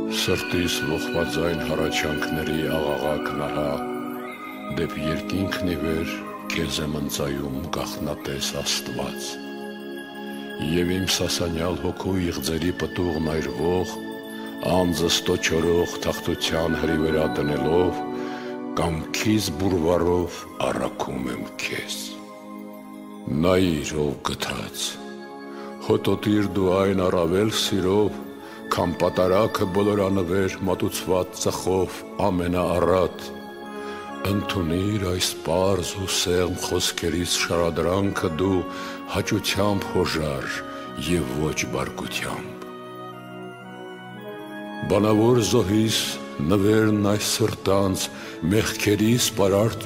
Սրտիս ողբաձայն հառաչանքների աղաղակ նահա, դեպ երկինքն ի վեր քեզ եմ ընծայում գաղտնատես Աստված։ Եվ իմ սասանյալ հոգու իղձերի պտուղն այրվող, անձս տոչորող թախտության հրի վրա դնելով, կամքիս բուրվարով առաքում եմ քեզ։ Նայիր ով գթած, հոտոտիր դու այն առավել սիրով, քան պատարագը բոլորանվեր մատուցված ծխով ամենաառատ, ընդունիր այս պարզ ու սեղմ խոսքերից շարադրանքը դու հաճությամբ հոժար և ոչ բարկությամբ։ Բանավոր զոհիս նվերն այս սրտանց մեղքերիս պարարտ